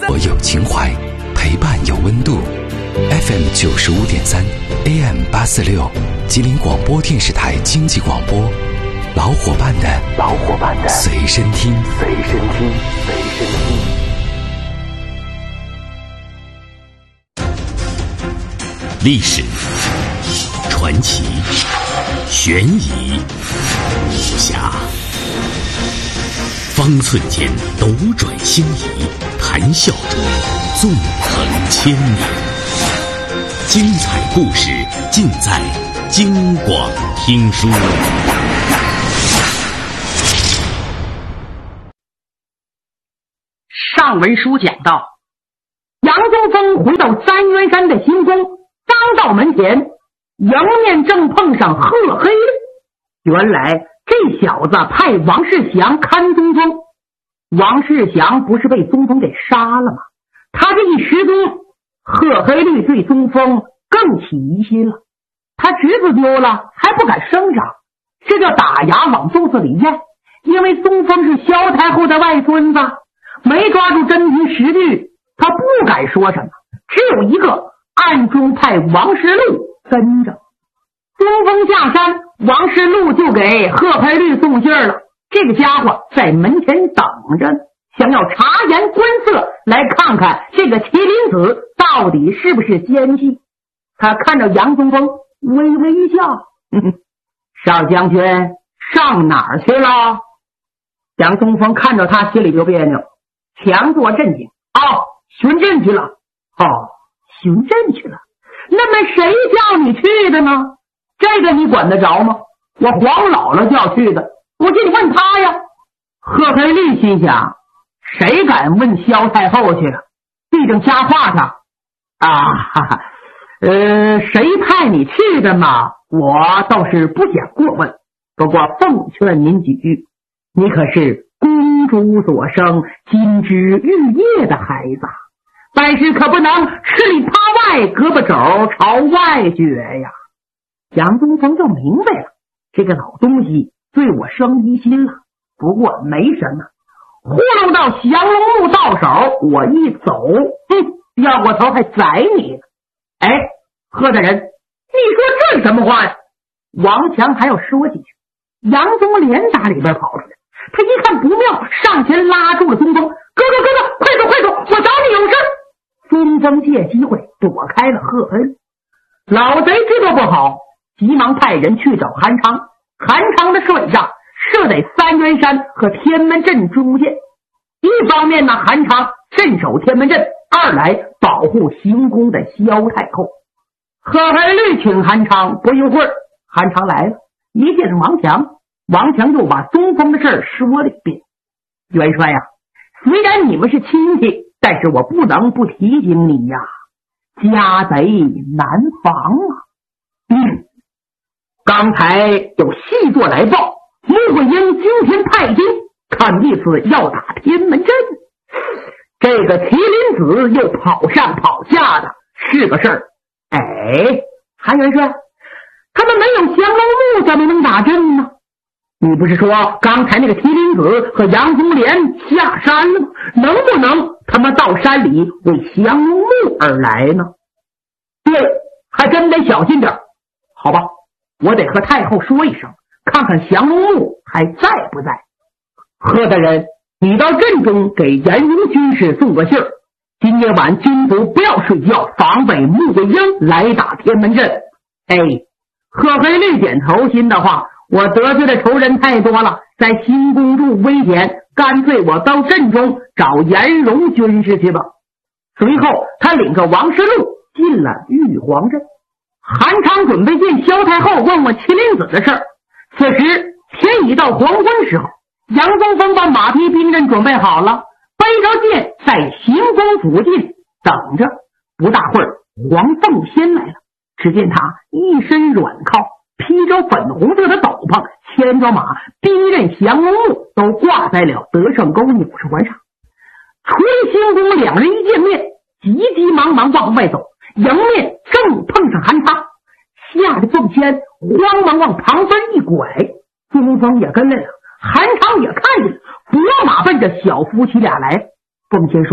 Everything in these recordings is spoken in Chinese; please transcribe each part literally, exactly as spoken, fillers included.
我有情怀，陪伴有温度。F M 九十五点三 A M 八四六，吉林广播电视台经济广播，老伙伴的老伙伴的随身听，随身听，随身听。 历史、传奇、悬疑、武侠，方寸间斗转星移，谈笑中纵横千年。精彩故事尽在京广听书。 上文书讲到，杨宗峰回到三元山的行宫，刚到门前，迎面正碰上贺黑律。原来这小子派王世祥看宗宗，王世祥不是被宗峰给杀了吗？他这一失踪，贺黑律对宗峰更起疑心了。他侄子丢了还不敢声张，这叫打牙往肚子里咽。因为宗峰是萧太后的外孙子，没抓住真凭实据，他不敢说什么，只有一个暗中派王世禄跟着。宗峰下山，王世禄就给贺黑律送信了。这个家伙在门前等着，想要察言观色，来看看这个麒麟子到底是不是奸细。他看着杨宗峰微微一笑，呵呵，少将军上哪儿去了？杨宗峰看着他心里就别扭，强作镇静。哦，巡阵去了。哦，巡阵去了。那么谁叫你去的呢？这个你管得着吗？我黄姥姥叫去的，我就得问他呀。贺黑律心想，谁敢问萧太后去了？毕竟瞎话他啊，哈哈，呃，谁派你去的嘛？我倒是不想过问，不过奉劝您几句，你可是公主所生、金枝玉叶的孩子，办事可不能吃里扒外、胳膊肘朝外撅呀。杨宗峰就明白了，这个老东西对我生疑心了。不过没什么，糊弄到降龙木到手，我一走，哼，要过头还宰你。哎，贺大人，你说这是什么话呀？王强还要说几句，杨宗连打里边跑出来，他一看不妙，上前拉住了宗峰。哥哥哥哥，快走快走，我找你有事。宗峰借机会躲开了贺黑律。老贼知道不好，急忙派人去找韩昌。韩昌的水仗设在三元山和天门阵中间，一方面呢，韩昌镇守天门阵；二来保护行宫的萧太后。贺黑律请韩昌，不一会儿，韩昌来了，一见王强，王强就把宗峰的事儿说了一遍。元帅呀、啊，虽然你们是亲戚，但是我不能不提醒你呀，家贼难防啊。嗯，刚才有细作来报，穆桂英今天派军，看意思要打天门阵。这个麒麟子又跑上跑下的，是个事儿。哎，韩元帅，他们没有降龙木怎么能打阵呢？你不是说刚才那个麒麟子和杨宗廉下山了吗？能不能他们到山里为降龙木而来呢？对，还真得小心点。好吧，我得和太后说一声，看看降龙木还在不在。贺大人，你到阵中给严荣军士送个信儿，今夜晚军卒不要睡觉，防备穆桂英来打天门阵。哎，贺黑律点头，心的话，我得罪的仇人太多了，在新公主危险，干脆我到阵中找严荣军士去吧。随后他领着王世禄进了玉皇镇。韩昌准备见萧太后，问问麒麟子的事儿。此时天已到黄昏时候，杨宗峰把马匹兵刃准备好了，背着剑在行宫附近等着。不大会儿，黄凤仙来了。只见他一身软靠，披着粉红色的斗篷，牵着马，兵刃降龙木都挂在了德胜沟纽士环上。出了行宫，两人一见面，急急忙忙往外走，迎面正碰上韩昌，吓得凤仙慌忙往旁边一拐，宗峰也跟来了，韩昌也看见了，拨马奔着小夫妻俩来。凤仙说：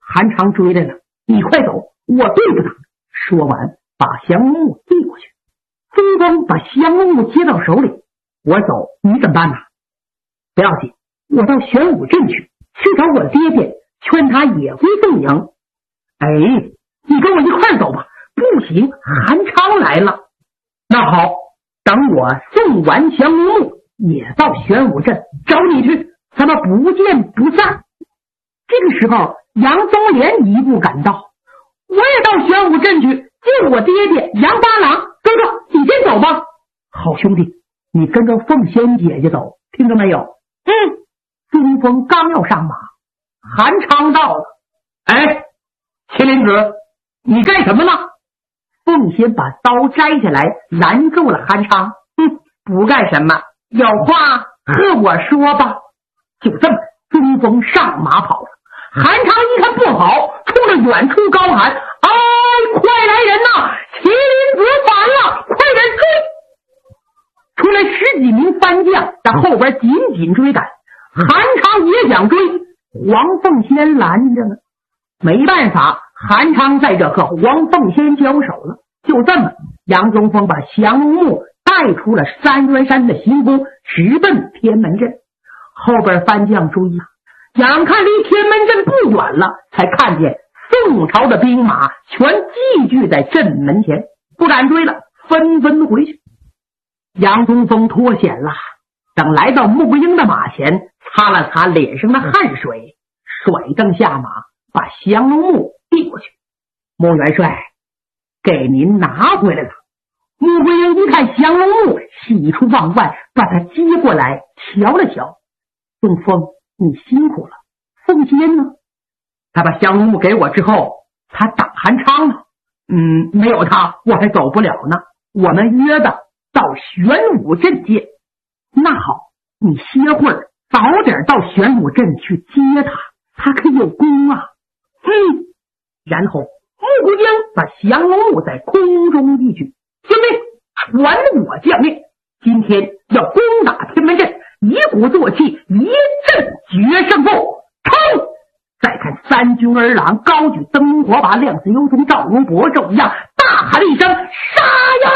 韩昌追来了，你快走，我对付他。说完把降龙木递过去。风光把降龙木接到手里，我走，你怎么办呢？不要紧，我到玄武镇去，去找我爹爹，劝他也归宋营。哎，你跟我一块走吧。不行，韩昌来了。那好，等我送完降龙木，也到玄武镇找你去，咱们不见不散。这个时候，杨宗廉一步赶到，我也到玄武镇去救我爹爹杨八郎。哥哥，你先走吧。好兄弟，你跟着凤仙姐姐走，听着没有？嗯。中锋刚要上马，韩昌到了。哎，麒麟子，你干什么呢？凤仙把刀摘下来，拦住了韩昌。哼，不干什么，有话和我说吧。就这么，中锋上马跑了。韩昌一看不好，冲着远处高喊：哎，快来人呐！麒麟子反了，快点追！出来十几名番将在后边紧紧追赶。韩昌也想追，黄凤仙拦着呢。没办法，韩昌在这和黄凤仙交手了。就这么，杨宗峰把降龙木带出了三元山的行宫，直奔天门镇。后边番将追呀，眼看离天门镇不远了，才看见宋朝的兵马全聚聚在镇门前，不敢追了，纷纷回去。杨宗峰脱险了，等来到穆桂英的马前，擦了擦脸上的汗水，甩蹬下马，把降龙木递过去。穆元帅，给您拿回来了。穆桂英一看降龙木，喜出望外，把他接过来瞧了瞧。宗峰，你辛苦了。凤仙呢？他把降龙木给我之后，他打韩昌了。嗯，没有他我还走不了呢。我们约的到玄武镇见。那好，你歇会儿，早点到玄武镇去接他，他可有功啊。嗯。然后穆桂英把降龙木在空中一举，兄弟，传我将令，今天要攻打天门镇，一鼓作气，一阵决胜负，冲！再看三军儿郎高举灯火把，亮似油葱，赵如伯寿一样，大喊一声：杀呀！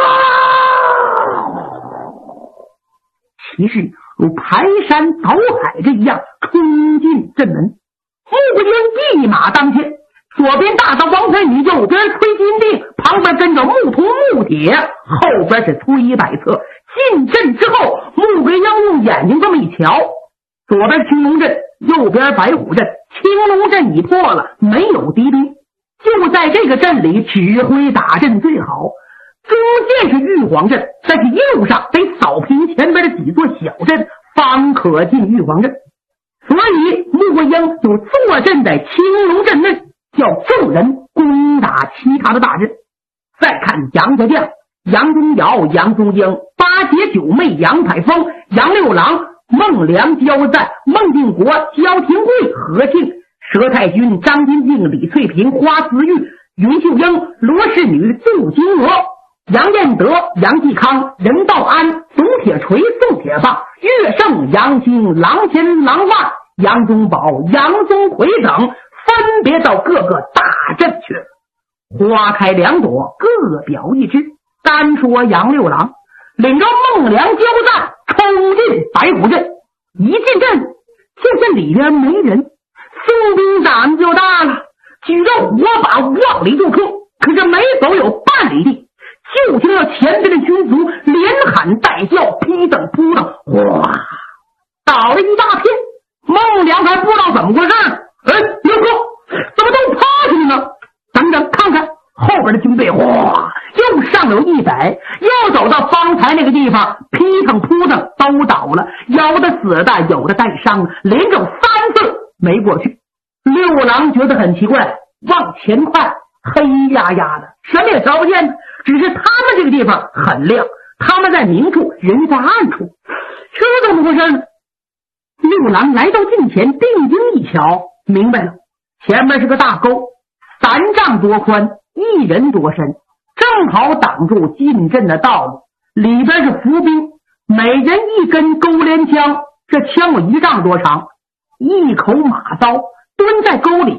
骑士如排山倒海这一样冲进镇门。穆桂英一马当先，左边大刀王才女，右边崔金定，旁边跟着牧童穆铁，后边是崔百策。进镇之后，穆桂英用眼睛这么一瞧，左边青龙镇，右边白虎镇，青龙镇已破了，没有敌兵，就在这个镇里指挥打阵最好。中间是玉皇镇，但是一路上得扫平前边的几座小镇，方可进玉皇镇。所以穆桂英就坐镇在青龙镇内，叫众人攻打其他的大镇。再看杨家将杨宗尧、杨宗英、八姐九妹杨采风、杨六郎、孟良、焦赞、孟定国、焦廷贵、何庆、佘太君、张金定、李翠萍、花思玉、云秀英、罗氏女、杜金娥、杨彦德、杨继康、任道安、董铁锤、宋铁棒、岳胜、杨兴、郎乾、郎万、杨宗保、杨宗奎等分别到各个大镇去了。花开两朵，各表一枝。单说杨六郎领着孟良、焦赞冲进白虎镇，一进镇就见里边没人，宋兵胆子就大了，举着火把往里就冲。可是没走有半里地，就听到前边的军卒连喊带叫，劈蹬扑腾，哗，倒了一大片。孟良还不知道怎么回事，哎，刘哥怎么都趴下去呢？等等看看后边的军队，哗，又上有一百，又走到方才那个地方，劈腾扑腾都倒了，有的死的，有的带伤，连着三次没过去。六郎觉得很奇怪，往前看黑压压的，什么也瞧不见，只是他们这个地方很亮，他们在明处，人在暗处，这怎么回事呢？六郎来到近前，定睛一瞧，明白了，前面是个大沟，三丈多宽，一人多深，正好挡住进镇的道路。里边是伏兵，每人一根钩镰枪，这枪有一丈多长，一口马刀蹲在沟里，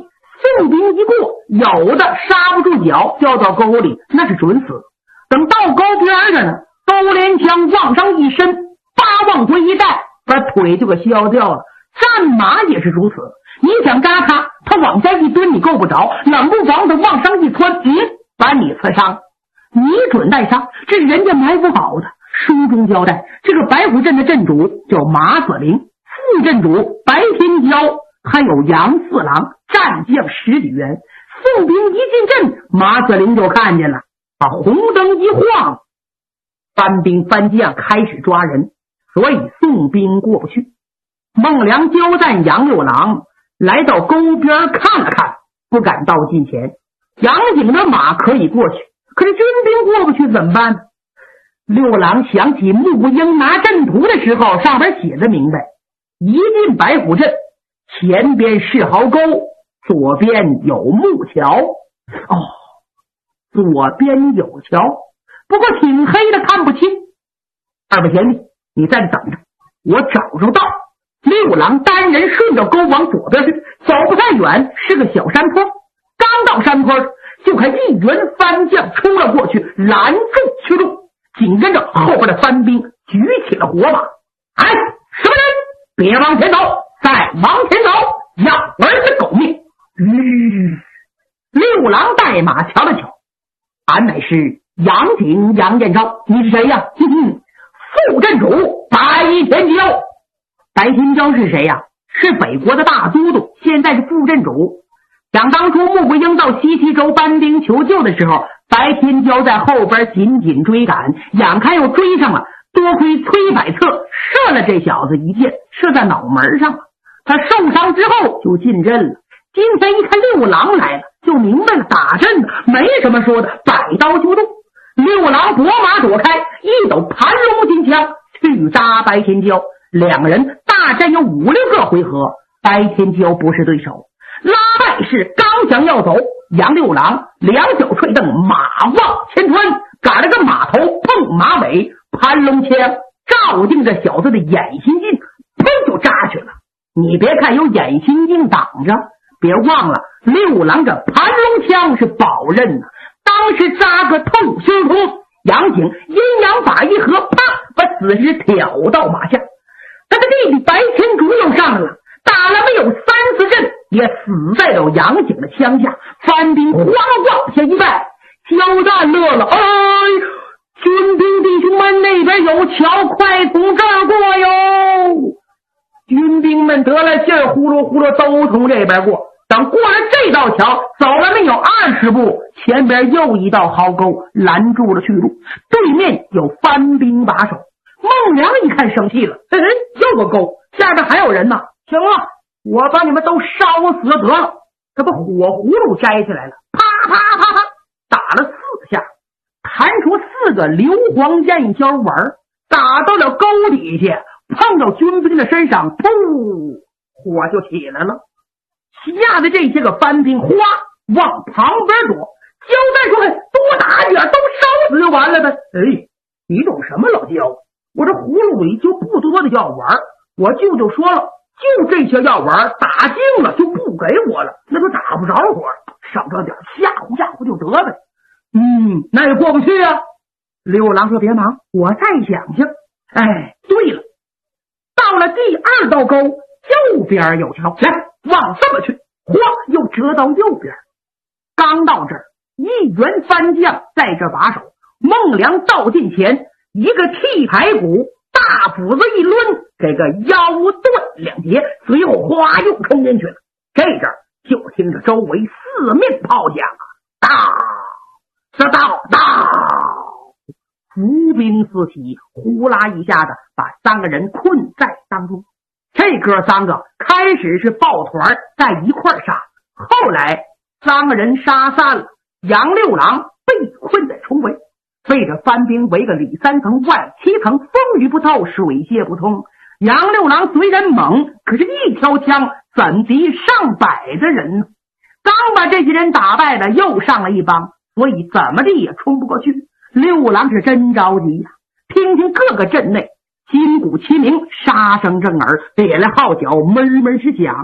宋兵一过，有的刹不住脚掉到沟里，那是准死。等到沟边上呢，勾连枪往上一伸，八往回一带，把腿就给削掉了。战马也是如此，你想扎他，他往下一蹲，你够不着，冷不防的往上一窜，嗯，把你刺伤，你准带伤。这是人家埋伏好的。书中交代，这个白虎镇的镇主叫马子陵，副镇主白天骄，还有杨四郎，战将十几员。宋兵一进镇，马子陵就看见了，把红灯一晃，番兵番将开始抓人，所以宋兵过不去。孟良交战杨六郎，来到沟边看了看，不敢到近前。杨景的马可以过去，可是军兵过不去怎么办呢？六郎想起穆桂英拿阵图的时候，上面写的明白，一进白虎镇，前边是壕沟，左边有木桥。哦，左边有桥，不过挺黑的，看不清。二位贤弟，你在这等着，我找着道。六郎单人顺着沟往左边去，走不太远，是个小山坡。刚到山坡，就看一员番将冲了过去，拦住去路。紧跟着后边的番兵举起了火把，哎，什么人？别往前走，再往前走，要儿子狗命！嗯，六郎带马瞧了瞧，俺乃是杨景杨彦昭，你是谁呀？哼哼，副镇主白天骄。白天骄是谁呀？是北国的大都督，现在是副镇主。想当初穆桂英到西岐州班兵求救的时候，白天骄在后边紧紧追赶，眼看又追上了，多亏崔百策射了这小子一箭，射在脑门上了。他受伤之后就进阵了。今天一看六郎来了，就明白了，打阵的没什么说的，摆刀就动。六郎拨马躲开，一抖盘龙金枪去扎白天骄，两人大战有五六个回合，白天骄不是对手。拉败是刚想要走，杨六郎两脚踹蹬，马往前穿，赶了个马头碰马尾，盘龙枪照定这小子的眼心镜，砰就扎去了。你别看有眼心镜挡着，别忘了六郎这盘龙枪是宝刃呢，当时扎个透心通。杨景阴阳法一合，啪把死尸挑到马下。他的弟弟白天竺又上来了，打了没有三四阵，也死在了杨景的枪下。番兵慌往下一拜，交战乐了，哎，军兵弟兄们，那边有桥，快从这儿过哟！军兵们得了劲儿，呼噜呼噜都从这边过。等过了这道桥，走了没有二十步，前边又一道壕沟拦住了去路，对面有番兵把守。孟良一看生气了，嘿嘿，又个沟，下边还有人呢。行了，我把你们都烧死得了。他把火葫芦摘下来了，啪啪啪啪打了四下，弹出四个硫磺焰硝丸，打到了沟底下，碰到军兵的身上，噗，火就起来了。吓得这些个番兵哗往旁边躲，交代说多打点，都烧死就完了呗。哎，你懂什么老焦？我这葫芦里就不多的药丸，我舅舅说了，就这些药丸打尽了就不给我了，那都打不着火，省着点吓唬吓唬就得呗。嗯，那也过不去啊。六郎说别忙，我再想想。哎，对了，到了第二道沟，右边有桥，来往这么去，嚯，又折到右边。刚到这儿，一员番将在这把守。孟良到近前，一个剃排骨，大斧子一抡，给个腰断两截，随后哗又冲进去了。这阵儿就听着周围四面炮响啊，哒哒哒，伏兵四起，呼啦一下子把三个人困在当中。这哥三个开始是抱团在一块杀，后来三个人杀散了，杨六郎被困在重围，被这番兵围个里三层外七层，风雨不透，水泄不通。杨六郎虽然猛，可是一条枪怎敌上百的人呢？刚把这些人打败了，又上了一帮，所以怎么地也冲不过去。六郎是真着急呀、啊！听听各个阵内金鼓齐鸣，杀声震耳，点了号角，闷闷是响。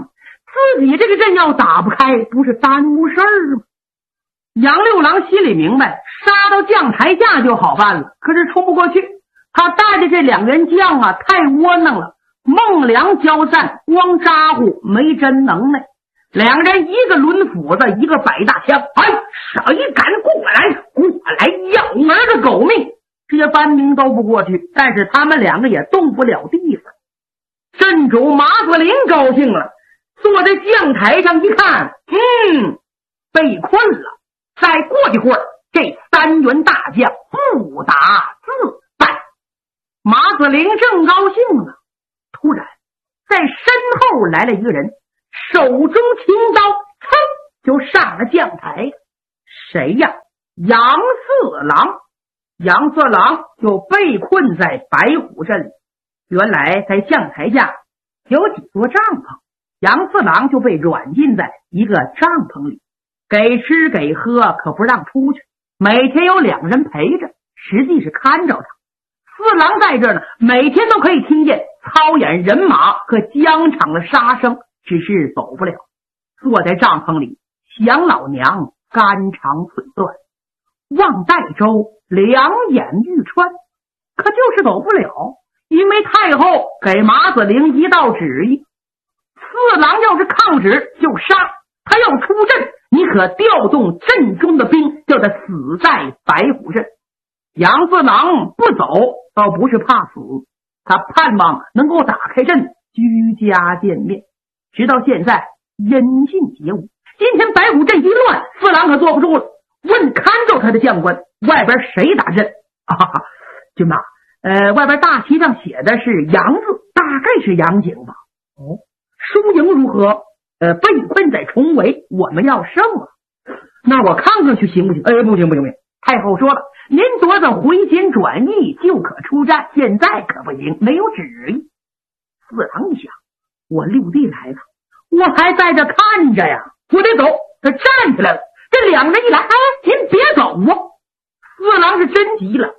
自己这个阵要打不开，不是耽误事儿吗？杨六郎心里明白，杀到将台下就好办了，可是冲不过去。他带的这两员将啊，太窝囊了，孟良交战，光咋呼没真能耐。两人一个抡斧子，一个摆大枪，哎，谁敢过来？过来要儿的狗命！这些番兵都不过去，但是他们两个也动不了地方。镇主马子林高兴了，坐在将台上一看，嗯，被困了。再过一会儿，这三员大将不打自败。马子林正高兴呢，突然在身后来了一个人，手中青刀，噌就上了将台。谁呀？杨四郎。杨四郎就被困在白虎镇里。原来在将台下有几座帐篷，杨四郎就被软禁在一个帐篷里，给吃给喝，可不让出去。每天有两人陪着，实际是看着他。四郎在这儿呢，每天都可以听见操演人马和疆场的杀声，只是走不了。坐在帐篷里想老娘肝肠寸断，望岱州两眼欲穿，可就是走不了，因为太后给马子陵一道旨意，四郎要是抗旨就杀，他要出阵，你可调动阵中的兵，叫他死在白虎镇。杨四郎不走，倒不是怕死，他盼望能够打开阵，居家见面。直到现在音信皆无，今天白虎镇一乱，四郎可坐不住了，问看着他的将官，外边谁打阵？啊哈哈，军马，呃，外边大旗上写的是杨字，大概是杨景吧。哦，输赢如何？呃，被困在重围，我们要胜了。那我看看去行不行？哎，不行不行不行！太后说了，您夺得回心转意就可出战，现在可不行，没有旨意。四郎一想，我六弟来了，我还在这看着呀，我得走。他站起来了，这两人一来，哎，您别走啊！四郎是真急了，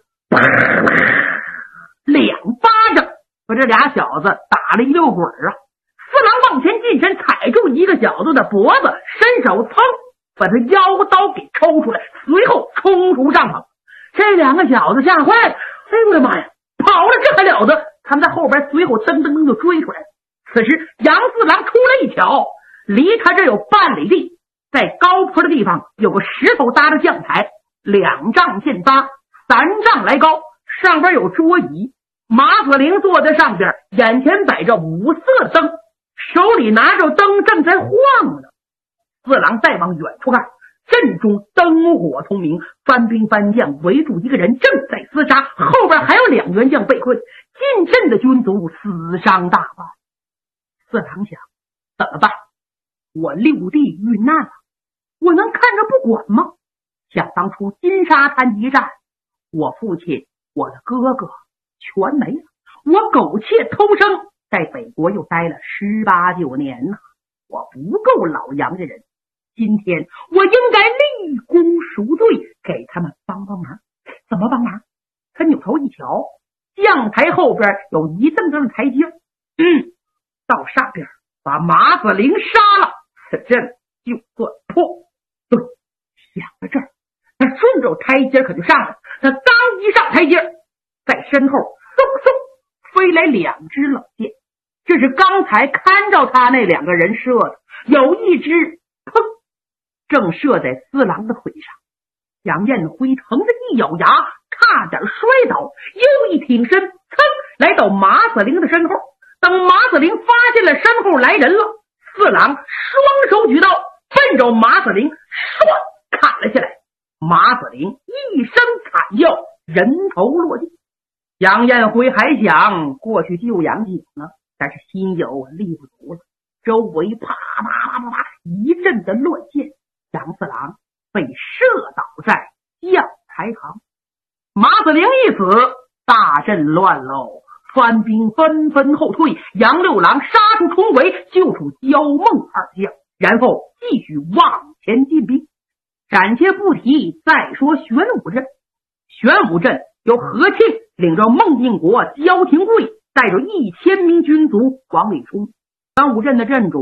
两巴掌把这俩小子打了一溜滚啊！四郎往前近身，踩住一个小子的脖子，伸手噌把他腰刀给抽出来，随后冲出帐篷。这两个小子吓坏了，哎呦我的妈呀，跑了，这还了得！他们在后边随后噔噔噔就追出来了。此时杨四郎出来一瞧，离他这有半里地，在高坡的地方有个石头搭的将台，两丈见八，三丈来高，上边有桌椅，马子陵坐在上边，眼前摆着五色灯，手里拿着灯正在晃呢。四郎再往远处看，阵中灯火通明，番兵番将围住一个人正在厮杀，后边还有两员将被困，进阵的军卒死伤大半。四郎想，怎么办？我六弟遇难了，我能看着不管吗？想当初金沙滩一战，我父亲我的哥哥全没了，我苟且偷生，在北国又待了十八九年呢，我不够老杨家人，今天我应该立功赎罪，给他们帮帮忙。怎么帮忙？他扭头一瞧，将台后边有一蹬蹬的台阶，嗯，到上边把马子陵杀了，此阵就算破。对，想到这儿，他顺着台阶可就上了。他刚一上台阶，在身后嗖嗖飞来两支冷箭，这是刚才看着他那两个人射的，有一支砰正射在四郎的腿上。杨彦辉疼着一咬牙，差点摔倒，又一挺身，噌来到马子陵的身后。等马子陵发现了身后来人了，四郎双手举刀，奔着马子陵唰砍了下来。马子陵一声惨叫，人头落地。杨彦辉还想过去救杨景呢，但是心有力不足了，周围啪啪啪啪啪一阵的乱箭，杨四郎被射倒在将台旁。马子陵一死，大阵乱喽，番兵纷纷后退，杨六郎杀出重围，救出焦孟二将，然后继续往前进兵。暂且不提，再说玄武镇。玄武镇由何庆领着孟定国、焦廷贵带着一千名军卒往里冲。玄武镇的镇主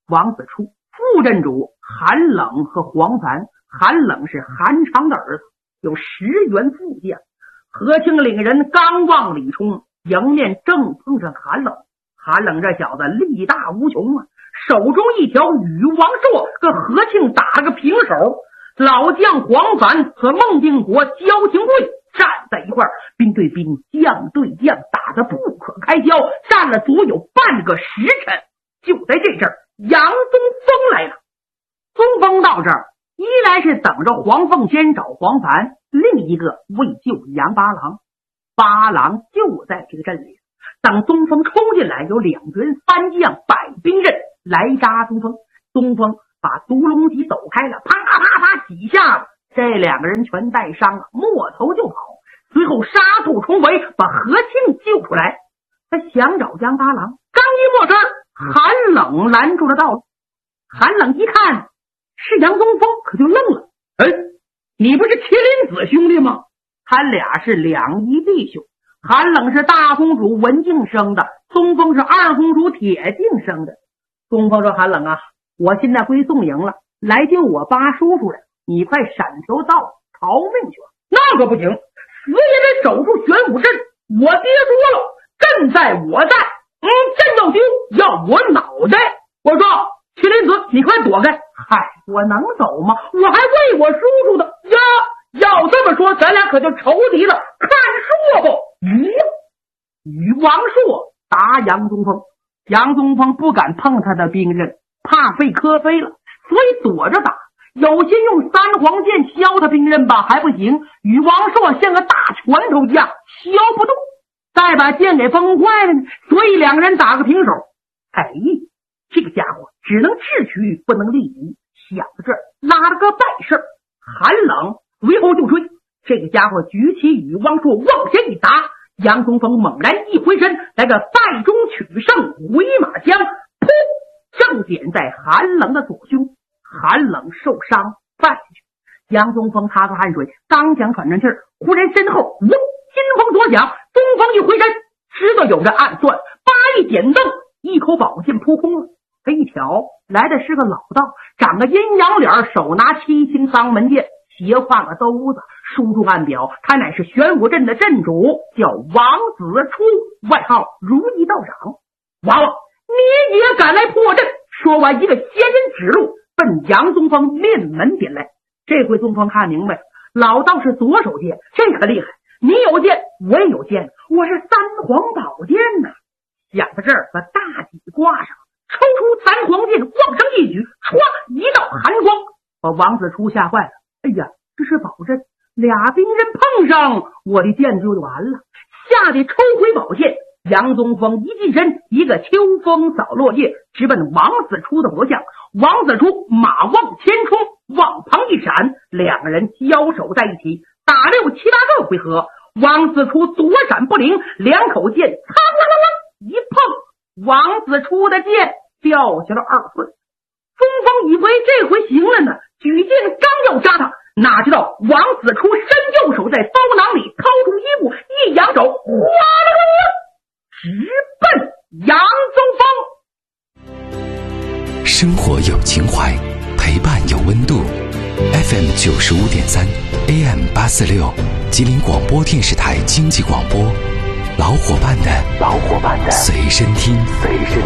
王子初、副镇主韩冷和黄凡。韩冷是韩昌的儿子，有十员副将。何清领人刚往里冲，迎面正碰上韩冷。韩冷这小子力大无穷啊，手中一条羽王槊跟何庆打个平手。老将黄凡和孟定国、焦廷贵站在一块儿，兵对兵，将对将，打得不可开交，战了足有半个时辰。就在这阵儿，杨宗锋来了。宗锋到这儿，一来是等着黄凤仙找黄凡，另一个为救杨八郎。八郎就在这个镇里。等宗锋冲进来，有两员三将摆兵阵来扎宗锋。宗锋把独龙戟抖开了，啪啪啪几下子，这两个人全带伤了，摸头就跑。随后杀兔重围，把何庆救出来。他想找杨八郎，刚一摸身，韩冷拦住了道路。韩冷一看是杨宗锋，可就愣了。哎，你不是麒麟子兄弟吗？他俩是两姨弟兄。韩冷是大公主文静生的，宗锋是二公主铁镜生的。宗锋说：“韩冷啊，我现在归宋营了，来救我八叔叔了，你快闪条道逃命去吧。”那可不行，死也得守住玄武镇。我爹说了，朕在我在，嗯，朕要丢要我脑袋。我说麒麟子，你快躲开！嗨，我能走吗？我还为我叔叔的呀！要这么说，咱俩可就仇敌了。看硕不？鱼与王硕打杨宗锋，杨宗锋不敢碰他的兵刃，怕费科飞了，所以躲着打。有心用三黄剑削他兵刃吧，还不行。与王硕像个大拳头将，削不动。再把剑给崩坏了呢，所以两个人打个平手。哎，这个家伙只能智取，不能力敌。想到这儿，拉了个败事。韩冷随后就追，这个家伙举起与王硕往前一砸，杨宗锋猛然一回身，来个败中取胜回马枪，噗，正点在韩冷的左胸。韩冷受伤败下去。杨宗锋擦擦汗水，刚想喘上气儿，忽然身后嗡，金风左响，宗锋一回身，知道有这暗算，叭一点蹬，一口宝剑扑空了。他一瞧，来的是个老道，长个阴阳脸，手拿七星丧门剑，斜挎个兜子，书中暗表他乃是玄武镇的镇主，叫王子初，外号如意道长。娃娃，你也敢来破阵？说完，一个仙人指路，奔杨宗锋面门点来。这回宗锋看明白了，老道是左手剑，这可厉害。你有剑，我也有剑，我是三皇宝剑呐、啊！想到这儿，把大戟挂上，抽出三皇剑，往上一举，唰，一道寒光，把王子初吓坏了。哎呀，这是宝阵，俩兵刃碰上，我的剑就完了，吓得抽回宝剑。杨宗锋一近身，一个秋风扫落叶，直奔王子初的脖项。王子初马往前冲，往旁一闪，两个人交手在一起，打六七八个回合。王子初左闪不灵，两口剑苍啷啷啷一碰，王子初的剑掉下了二寸。宗锋以为这回行了呢，举剑刚要扎他，哪知道王子初伸右手在包囊里掏出衣物，一扬手，哗啦啦啦，直奔杨宗锋。生活有情怀，陪伴有温度。F M 九十五点三 A M 八四六，吉林广播电视台经济广播，老伙伴的老伙伴的随身听随身